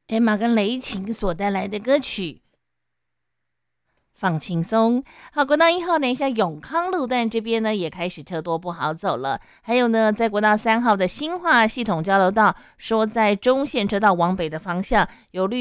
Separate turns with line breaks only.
Emma 跟雷晴所带来的歌曲放轻松。好，国道1号等一下永康路段这边呢也开始车多不好走了，还有呢在国道3号的新化系统交流道，说在中线车道往北的方向有绿